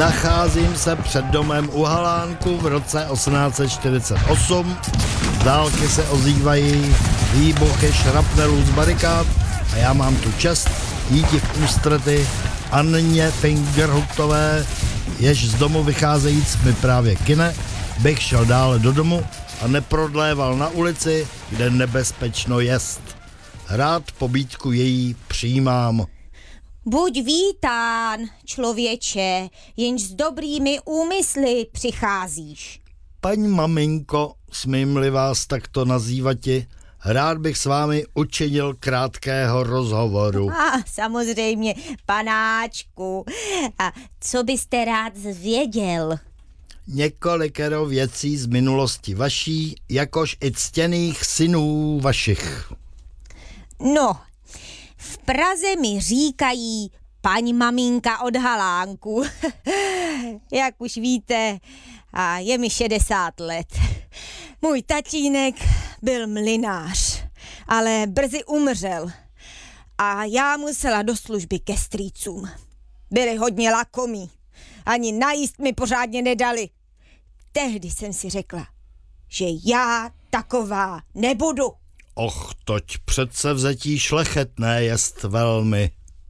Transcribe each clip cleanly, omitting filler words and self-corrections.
Nacházím se před domem u Halánku v roce 1848. Z dálky se ozývají výbuchy šrapnelů z barikád a já mám tu čest jít v ústrety Anně Fingerhutové, jež z domu vycházejíc mi právě kyne, bych šel dále do domu a neprodléval na ulici, kde nebezpečno jest. Rád pobídku její přijímám. Buď vítán, člověče, jenž s dobrými úmysly přicházíš. Paní maminko, smím-li vás takto nazývati, rád bych s vámi učinil krátkého rozhovoru. Samozřejmě, panáčku. A co byste rád zvěděl? Několikero věcí z minulosti vaší, jakož i ctěných synů vašich. No, v Praze mi říkají paní maminka od Halánku. Jak už víte, a je mi 60 let. Můj tatínek byl mlynář, ale brzy umřel a já musela do služby ke strýcům. Byli hodně lakomí, ani najíst mi pořádně nedali. Tehdy jsem si řekla, že já taková nebudu. Och, toť předsevzetí šlechetné jest velmi.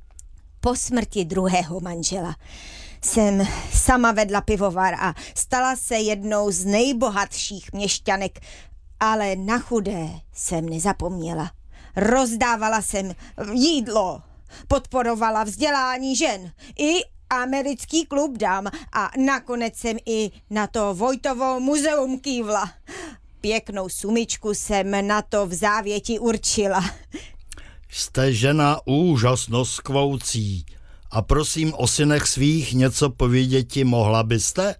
Po smrti druhého manžela jsem sama vedla pivovar a stala se jednou z nejbohatších měšťanek, ale na chudé jsem nezapomněla. Rozdávala jsem jídlo, podporovala vzdělání žen i americký klub dám a nakonec jsem i na to Vojtovo muzeum kývla. Pěknou sumičku jsem na to v závěti určila. Jste žena úžasno skvoucí. A prosím o synech svých něco pověděti mohla byste?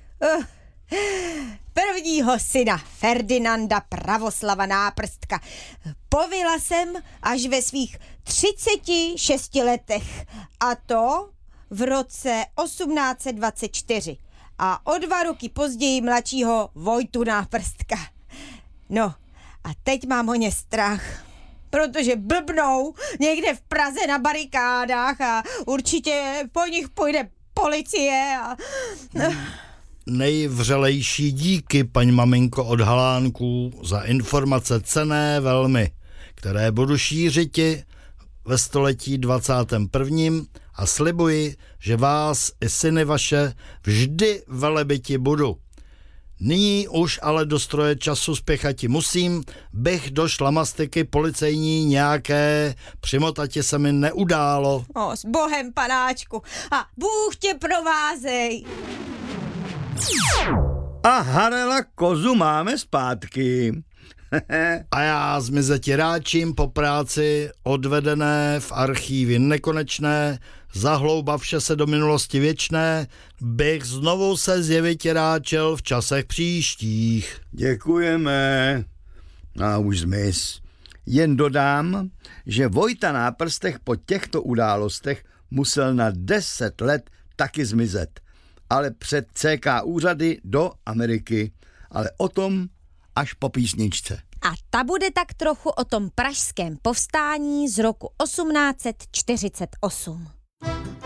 Prvního syna Ferdinanda Pravoslava Náprstka povila jsem až ve svých 36 letech, a to v roce 1824 a o 2 roky později mladšího Vojtu Náprstka. No a teď mám o ně strach, protože blbnou někde v Praze na barikádách a určitě po nich půjde policie a... Nejvřelejší díky, paní maminko od Halánků, za informace cenné velmi, které budu šířiti ve století 21. a slibuji, že vás i syny vaše vždy velebiti budu. Nyní už ale do stroje času spěchati musím, bych do šlamastiky policejní nějaké přimotati se mi neudálo. S Bohem, panáčku, a Bůh tě provázej. A Harela kozu máme zpátky. A já zmizeti ráčím po práci odvedené v archívy nekonečné, zahloubavše se do minulosti věčné, bych znovu se zjeviti ráčel v časech příštích. Děkujeme. A už zmiz. Jen dodám, že Vojta Náprstek po těchto událostech musel na 10 let taky zmizet, ale před CK úřady do Ameriky. Ale o tom až po písničce. A ta bude tak trochu o tom pražském povstání z roku 1848.